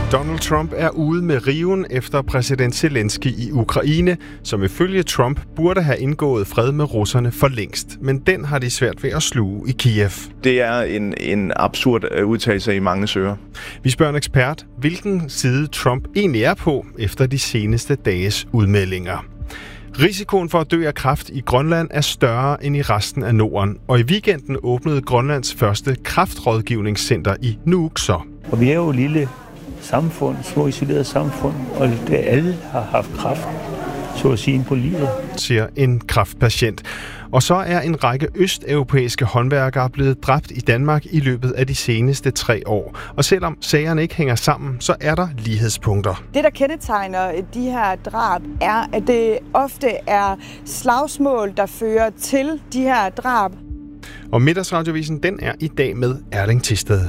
Donald Trump er ude med riven efter præsident Zelensky i Ukraine, som ifølge Trump burde have indgået fred med russerne for længst. Men den har de svært ved at sluge i Kiev. Det er en absurd udtalelse i mange ører. Vi spørger en ekspert, hvilken side Trump egentlig er på efter de seneste dages udmeldinger. Risikoen for at dø af kræft i Grønland er større end i resten af Norden, og i weekenden åbnede Grønlands første kræftrådgivningscenter i Nuuk så. Og vi er jo et lille samfund, små isoleret samfund, og alle har haft kræft, så at sige, på livet, siger en kræftpatient. Og så er en række østeuropæiske håndværkere blevet dræbt i Danmark i løbet af de seneste 3 år. Og selvom sagerne ikke hænger sammen, så er der lighedspunkter. Det, der kendetegner de her drab, er, at det ofte er slagsmål, der fører til de her drab. Og Middagsradiovisen, den er i dag med Erling Thisted.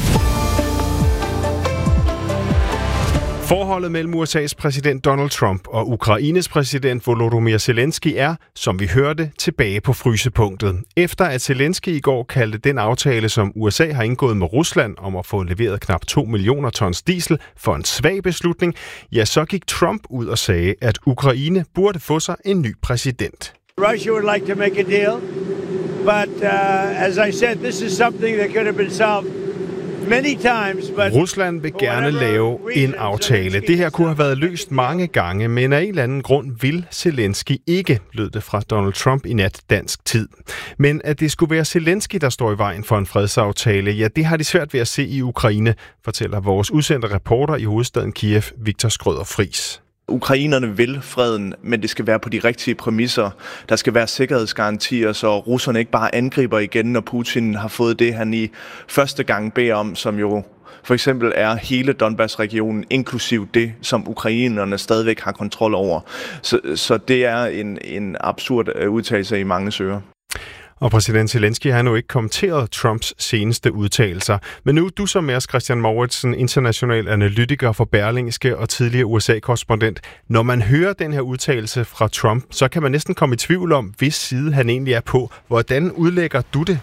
Forholdet mellem USA's præsident Donald Trump og Ukraines præsident Volodymyr Zelensky er, som vi hørte, tilbage på frysepunktet. Efter at Zelensky i går kaldte den aftale, som USA har indgået med Rusland om at få leveret knap 2 millioner tons diesel for en svag beslutning, ja, så gik Trump ud og sagde, at Ukraine burde få sig en ny præsident. Russia would like to make a deal, but as I said, this is something that could have been solved. Rusland vil gerne lave en aftale. Det her kunne have været løst mange gange, men af en eller anden grund vil Zelensky ikke, lød det fra Donald Trump i nat dansk tid. Men at det skulle være Zelensky, der står i vejen for en fredsaftale, ja, det har de svært ved at se i Ukraine, fortæller vores udsendte reporter i hovedstaden Kiev, Viktor Skrøder Friis. Ukrainerne vil freden, men det skal være på de rigtige præmisser. Der skal være sikkerhedsgarantier, så russerne ikke bare angriber igen, når Putin har fået det, han i første gang beder om, som jo for eksempel er hele Donbass-regionen, inklusiv det, som ukrainerne stadigvæk har kontrol over. Så det er en absurd udtalelse i mange ører. Og præsident Zelensky har nu ikke kommenteret Trumps seneste udtalelser. Men nu du som er Christian Mouritsen, international analytiker for Berlingske og tidligere USA-korrespondent. Når man hører den her udtalelse fra Trump, så kan man næsten komme i tvivl om, hvis side han egentlig er på. Hvordan udlægger du det?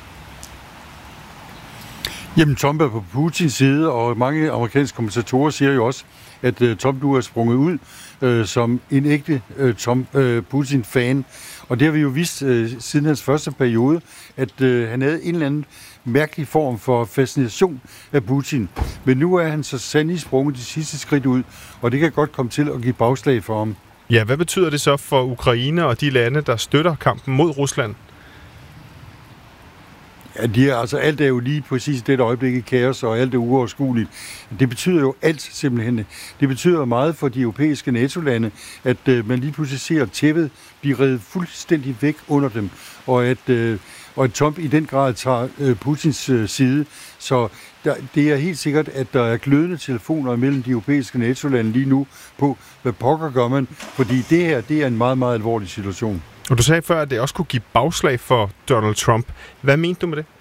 Jamen, Trump er på Putins side, og mange amerikanske kommentatorer siger jo også, at Trump nu er sprunget ud som en ægte Putin-fan. Og det har vi jo vist siden hans første periode, at han havde en eller anden mærkelig form for fascination af Putin. Men nu er han så sandelig sprunget de sidste skridt ud, og det kan godt komme til at give bagslag for ham. Ja, hvad betyder det så for Ukraine og de lande, der støtter kampen mod Rusland? Ja, alt er jo lige præcis det øjeblik i kaos, og alt er uoverskueligt. Det betyder jo alt simpelthen. Det betyder meget for de europæiske NATO-lande, at man lige pludselig ser, at tæppet bliver revet fuldstændig væk under dem, og at Trump i den grad tager Putins side. Så det er helt sikkert, at der er glødende telefoner mellem de europæiske NATO-lande lige nu på, hvad pokker gør man, fordi det her, det er en meget, meget alvorlig situation. Og du sagde før, at det også kunne give bagslag for Donald Trump. Hvad mente du med det?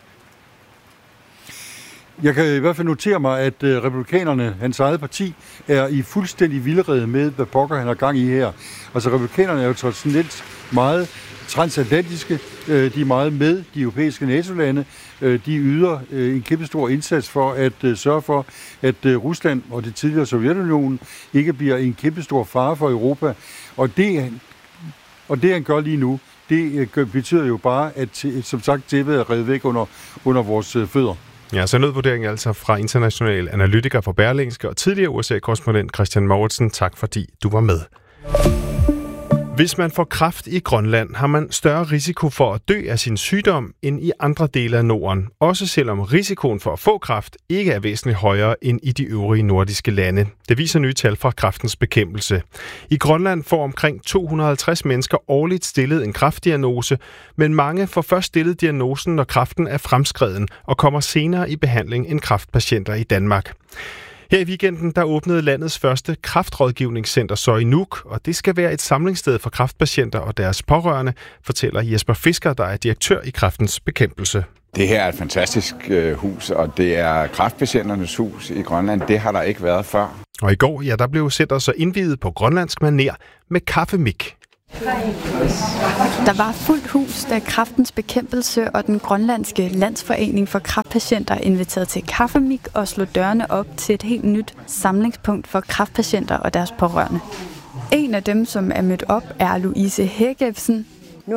Jeg kan i hvert fald notere mig, at republikanerne, hans eget parti, er i fuldstændig vildrede med, hvad pokker han har gang i her. Altså, republikanerne er jo traditionelt meget transatlantiske. De er meget med de europæiske NATO-lande. De yder en kæmpestor indsats for at sørge for, at Rusland og det tidligere Sovjetunionen ikke bliver en kæmpestor fare for Europa. Og det han gør lige nu, det betyder jo bare, at som sagt tæppet er revet væk under vores fødder. Ja, så nødvurdering altså fra international analytiker for Berlingske og tidligere USA-korrespondent Christian Mouritsen. Tak fordi du var med. Hvis man får kræft i Grønland, har man større risiko for at dø af sin sygdom end i andre dele af Norden. Også selvom risikoen for at få kræft ikke er væsentligt højere end i de øvrige nordiske lande. Det viser nye tal fra Kræftens Bekæmpelse. I Grønland får omkring 250 mennesker årligt stillet en kræftdiagnose, men mange får først stillet diagnosen, når kræften er fremskreden og kommer senere i behandling end kræftpatienter i Danmark. Her i weekenden der åbnede landets første kræftrådgivningscenter så i Nuuk, og det skal være et samlingssted for kræftpatienter og deres pårørende, fortæller Jesper Fisker, der er direktør i Kræftens Bekæmpelse. Det her er et fantastisk hus, og det er kræftpatienternes hus i Grønland. Det har der ikke været før. Og i går, ja, der blev centret så indviet på grønlandsk manér med kaffemik. Der var fuldt hus, da Kræftens Bekæmpelse og den grønlandske landsforening for kræftpatienter inviterede til kaffemik og slog dørene op til et helt nyt samlingspunkt for kræftpatienter og deres pårørende. En af dem, som er mødt op, er Louise Hægebsen.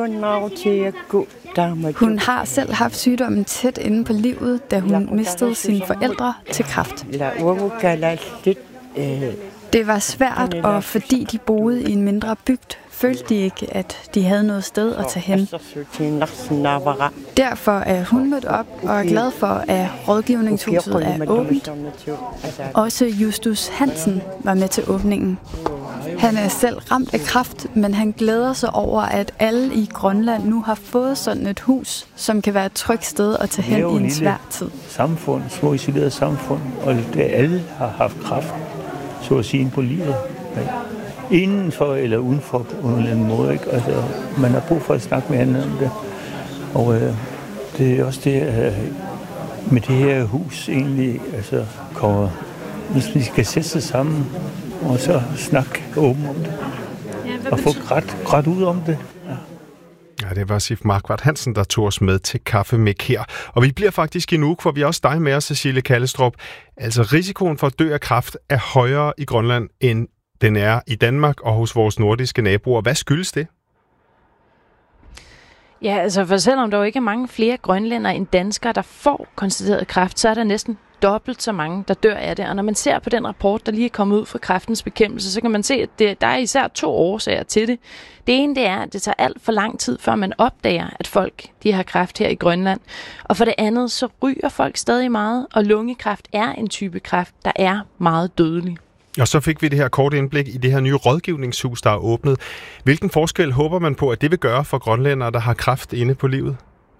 Hun har selv haft sygdommen tæt inde på livet, da hun mistede sine forældre til kræft. Det var svært, og fordi de boede i en mindre bygd, følte de ikke, at de havde noget sted at tage hen. Derfor er hun mødt op og er glad for, at rådgivningshuset er åbent. Også Justus Hansen var med til åbningen. Han er selv ramt af kræft, men han glæder sig over, at alle i Grønland nu har fået sådan et hus, som kan være et trygt sted at tage hen i en svær tid. Samfund, små isolerede samfund, og det alle har haft kræft, så at sige, på livet. Indenfor eller udenfor på en eller anden måde. Ikke? Altså, man har brug for at snakke med hinanden om det. Og det er også det, med det her hus egentlig altså, kommer, hvis vi skal sætte sig sammen og så snakke åbent om det. Og få ret ud om det. Ja, det var Sif Markvart Hansen, der tog os med til kaffemik her. Og vi bliver faktisk i Nuuk, for vi har også dig med os, Cecilie Kallestrup. Altså risikoen for at dø af kræft er højere i Grønland, end den er i Danmark og hos vores nordiske naboer. Hvad skyldes det? Ja, altså for selvom der jo ikke er mange flere grønlændere end danskere, der får konstateret kræft, så er der næsten dobbelt så mange, der dør af det. Og når man ser på den rapport, der lige er kommet ud fra Kræftens Bekæmpelse, så kan man se, at der er især 2 årsager til det. Det ene det er, at det tager alt for lang tid, før man opdager, at folk de har kræft her i Grønland. Og for det andet, så ryger folk stadig meget, og lungekræft er en type kræft, der er meget dødelig. Og så fik vi det her korte indblik i det her nye rådgivningshus, der er åbnet. Hvilken forskel håber man på, at det vil gøre for grønlændere, der har kræft inde på livet?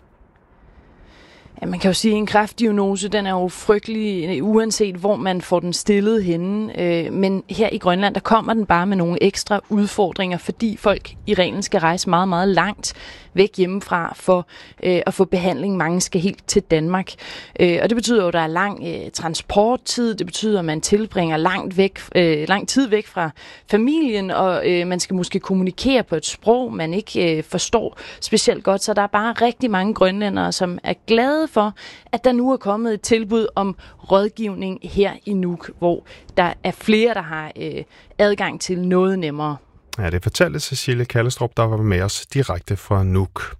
Ja, man kan jo sige, at en kræftdiagnose, den er jo frygtelig, uanset hvor man får den stillet henne. Men her i Grønland, der kommer den bare med nogle ekstra udfordringer, fordi folk i reglen skal rejse meget, meget langt væk hjemmefra for at få behandling. Mange skal helt til Danmark. Og det betyder jo, at der er lang transporttid. Det betyder, at man tilbringer lang tid væk fra familien, og man skal måske kommunikere på et sprog, man ikke forstår specielt godt. Så der er bare rigtig mange grønlændere, som er glade for, at der nu er kommet et tilbud om rådgivning her i Nuuk, hvor der er flere, der har adgang til noget nemmere. Ja, det fortalte Cecilie Kallestrup, der var med os direkte fra Nuuk.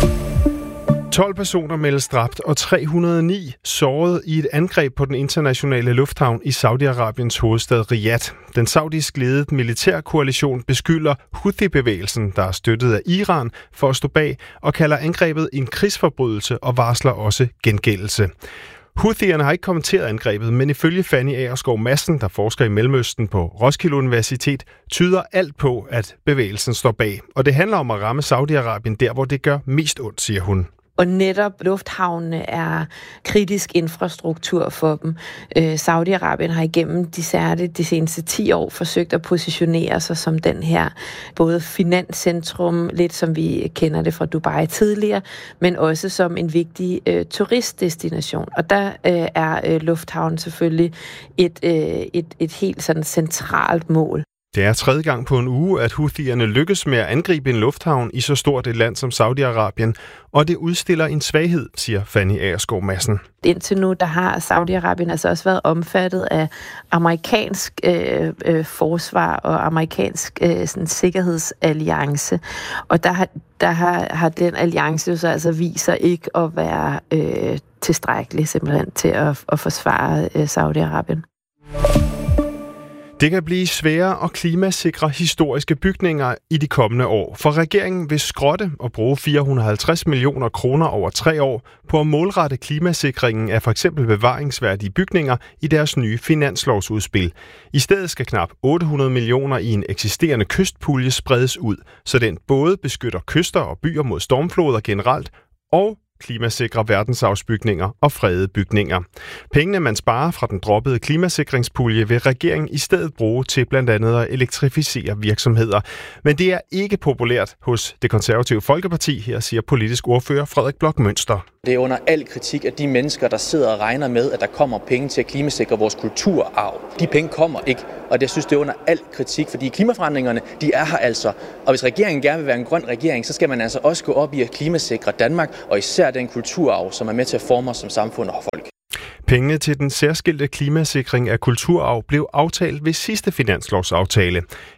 12 personer meldes dræbt og 309 såret i et angreb på den internationale lufthavn i Saudi-Arabiens hovedstad Riyadh. Den saudisk ledede militærkoalition beskylder Houthi-bevægelsen, der er støttet af Iran, for at stå bag og kalder angrebet en krigsforbrydelse og varsler også gengældelse. Houthierne har ikke kommenteret angrebet, men ifølge Fanny Agerskov Madsen, der forsker i Mellemøsten på Roskilde Universitet, tyder alt på, at bevægelsen står bag. Og det handler om at ramme Saudi-Arabien der, hvor det gør mest ondt, siger hun. Og netop lufthavnene er kritisk infrastruktur for dem. Saudi-Arabien har igennem de seneste 10 år forsøgt at positionere sig som den her både finanscentrum, lidt som vi kender det fra Dubai tidligere, men også som en vigtig turistdestination. Og der er lufthavnen selvfølgelig et helt sådan centralt mål. Det er 3. gang på en uge, at Houthierne lykkes med at angribe en lufthavn i så stort et land som Saudi-Arabien, og det udstiller en svaghed, siger Fanny Agerskov Madsen. Indtil nu, der har Saudi-Arabien altså også været omfattet af amerikansk forsvar og amerikansk sådan, sikkerhedsalliance, og der har den alliance jo så altså viser ikke at være tilstrækkelig simpelthen til at forsvare Saudi-Arabien. Det kan blive sværere at klimasikre historiske bygninger i de kommende år, for regeringen vil skrotte og bruge 450 millioner kroner over 3 år på at målrette klimasikringen af f.eks. bevaringsværdige bygninger i deres nye finanslovsudspil. I stedet skal knap 800 millioner i en eksisterende kystpulje spredes ud, så den både beskytter kyster og byer mod stormfloder generelt og klimasikre verdensarvsbygninger og fredede bygninger. Pengene, man sparer fra den droppede klimasikringspulje, vil regeringen i stedet bruge til blandt andet at elektrificere virksomheder. Men det er ikke populært hos Det Konservative Folkeparti, her siger politisk ordfører Frederik Bloch Münster. Det er under al kritik af de mennesker, der sidder og regner med, at der kommer penge til at klimasikre vores kulturarv. De penge kommer ikke, og det synes det er under al kritik, fordi klimaforandringerne, de er her altså. Og hvis regeringen gerne vil være en grøn regering, så skal man altså også gå op i at klimasikre Danmark, og især den kulturarv, som er med til at forme os som samfund og folk. Pengene til den særskilte klimasikring af kulturarv blev aftalt ved sidste finanslovsaftale.